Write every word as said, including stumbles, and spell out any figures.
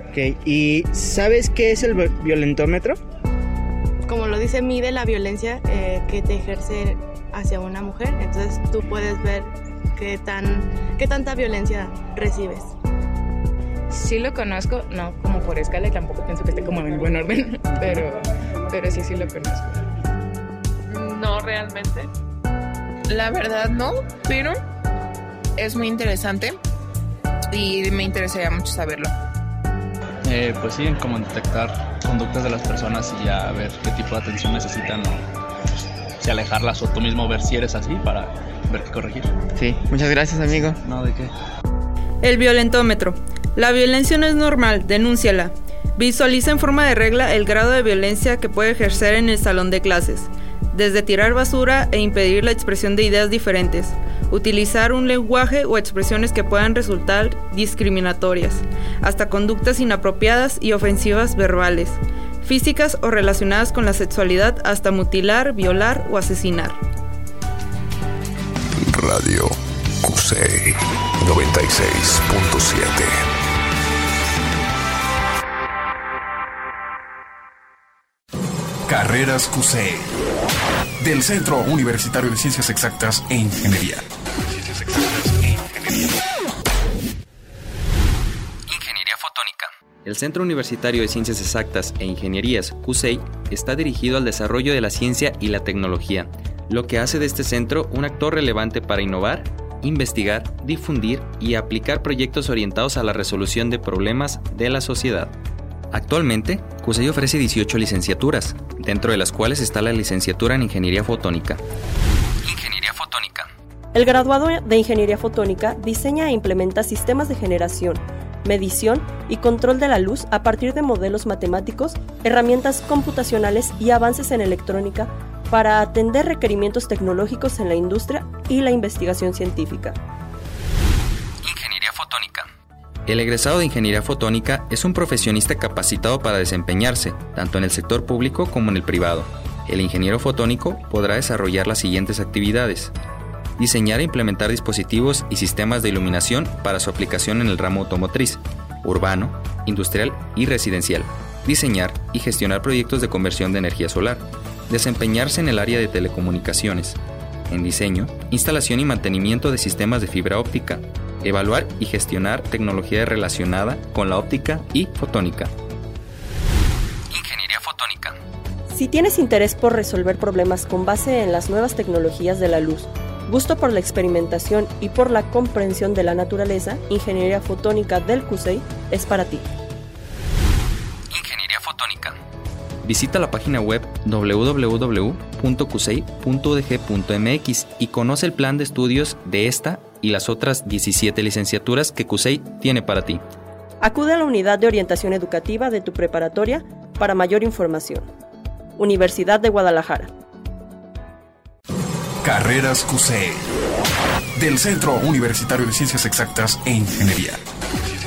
Ok, ¿y sabes qué es el violentómetro? Como lo dice, mide la violencia eh, que te ejerce hacia una mujer. Entonces tú puedes ver qué, tan, qué tanta violencia recibes. Sí lo conozco, no como por escala, y tampoco pienso que esté como en buen orden, pero, pero sí, sí lo conozco. No realmente. La verdad no, pero es muy interesante y me interesaría mucho saberlo. Eh, pues sí, como detectar conductas de las personas y ya ver qué tipo de atención necesitan, o pues, si alejarlas, o tú mismo ver si eres así para ver qué corregir. Sí, muchas gracias, amigo. No, ¿de qué? El violentómetro. La violencia no es normal, denúnciala. Visualiza en forma de regla el grado de violencia que puede ejercer en el salón de clases, desde tirar basura e impedir la expresión de ideas diferentes, utilizar un lenguaje o expresiones que puedan resultar discriminatorias, hasta conductas inapropiadas y ofensivas verbales, físicas o relacionadas con la sexualidad, hasta mutilar, violar o asesinar. Radio Q C I noventa y seis punto siete. Carreras Q C I del Centro Universitario de Ciencias Exactas e Ingeniería. Ciencias Exactas e Ingeniería. Ingeniería fotónica. El Centro Universitario de Ciencias Exactas e Ingenierías, Q C I, está dirigido al desarrollo de la ciencia y la tecnología, lo que hace de este centro un actor relevante para innovar, investigar, difundir y aplicar proyectos orientados a la resolución de problemas de la sociedad. Actualmente, Q C I ofrece dieciocho licenciaturas, dentro de las cuales está la licenciatura en Ingeniería Fotónica. Ingeniería Fotónica. El graduado de Ingeniería Fotónica diseña e implementa sistemas de generación, medición y control de la luz a partir de modelos matemáticos, herramientas computacionales y avances en electrónica para atender requerimientos tecnológicos en la industria y la investigación científica. Ingeniería Fotónica. El egresado de Ingeniería Fotónica es un profesionista capacitado para desempeñarse, tanto en el sector público como en el privado. El ingeniero fotónico podrá desarrollar las siguientes actividades: diseñar e implementar dispositivos y sistemas de iluminación para su aplicación en el ramo automotriz, urbano, industrial y residencial. Diseñar y gestionar proyectos de conversión de energía solar. Desempeñarse en el área de telecomunicaciones. En diseño, instalación y mantenimiento de sistemas de fibra óptica. Evaluar y gestionar tecnología relacionada con la óptica y fotónica. Ingeniería Fotónica. Si tienes interés por resolver problemas con base en las nuevas tecnologías de la luz, gusto por la experimentación y por la comprensión de la naturaleza, Ingeniería Fotónica del Q C I es para ti. Ingeniería Fotónica. Visita la página web doble u doble u doble u punto q c i punto u d g punto m x y conoce el plan de estudios de esta y las otras diecisiete licenciaturas que Q C I tiene para ti. Acude a la unidad de orientación educativa de tu preparatoria para mayor información. Universidad de Guadalajara. Carreras Q C I del Centro Universitario de Ciencias Exactas e Ingeniería.